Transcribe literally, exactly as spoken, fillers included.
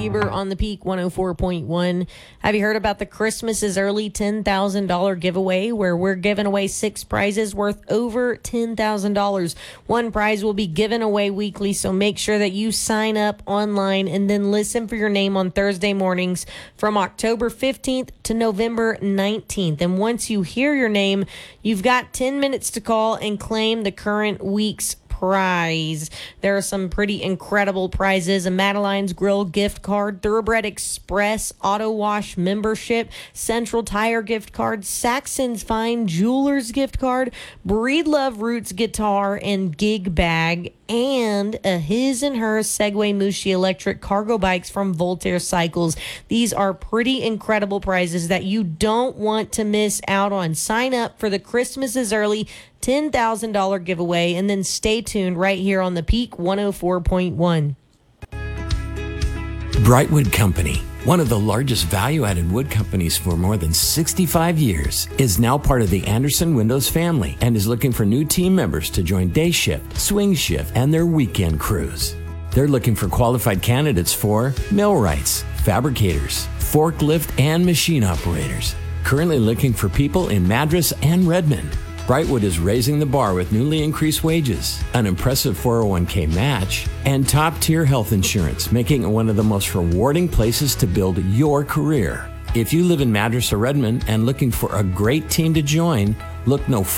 Bieber on the Peak one oh four point one. Have you heard about the Christmas is Early ten thousand dollars giveaway where we're giving away six prizes worth over ten thousand dollars? One prize will be given away weekly, so make sure that you sign up online and then listen for your name on Thursday mornings from October fifteenth to November nineteenth. And once you hear your name, you've got ten minutes to call and claim the current week's prize. There are some pretty incredible prizes: a Madeline's Grill gift card, Thoroughbred Express Auto Wash membership, Central Tire gift card, Saxon's Fine Jewelers gift card, Breedlove Roots guitar and gig bag, and a his and her Segway Mushi electric cargo bikes from Voltaire Cycles. These are pretty incredible prizes that you don't want to miss out on. Sign up for the Christmas is Early ten thousand dollars giveaway and then stay tuned right here on the Peak one oh four point one. Brightwood Company, one of the largest value-added wood companies for more than sixty-five years, is now part of the Anderson Windows family and is looking for new team members to join day shift, swing shift, and their weekend crews. They're looking for qualified candidates for millwrights, fabricators, forklift, and machine operators. Currently looking for people in Madras and Redmond. Brightwood is raising the bar with newly increased wages, an impressive four oh one k match, and top-tier health insurance, making it one of the most rewarding places to build your career. If you live in Madras or Redmond and looking for a great team to join, look no